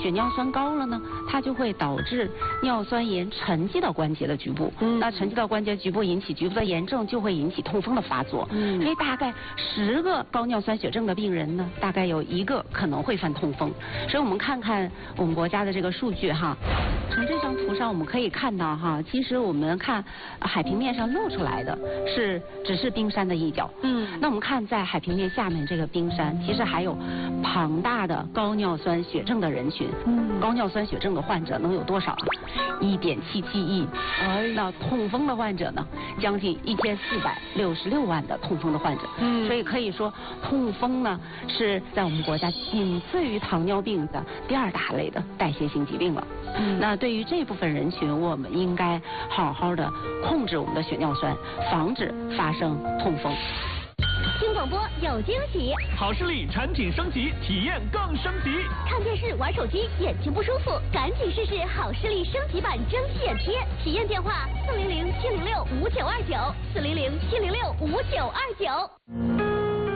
血尿酸高了呢，它就会导致尿酸盐沉积到关节的局部。那沉积到关节局部，引起局部的炎症，就会引起痛风的发作。所以大概10个高尿酸血症的病人呢，大概有1个可能会犯痛风。所以我们看看我们国家的这个数据哈。从这张图上我们可以看到哈，其实我们看海平面上露出来的只是冰山的一角。那我们看在海平面下面这个冰山，其实还有庞大的高尿酸血症的人群。高尿酸血症的患者能有多少啊？1.77亿。那痛风的患者呢，将近1466万的痛风的患者。所以可以说，痛风呢是在我们国家仅次于糖尿病的第2大类的代谢性疾病了。那对于这部分人群，我们应该好好的控制我们的血尿酸，防止发生痛风。 听广播有惊喜， 好视力产品升级，体验更升级。 看电视玩手机眼睛不舒服，赶紧试试好视力升级版蒸汽眼贴。体验电话：400-706-5929，400-706-5929。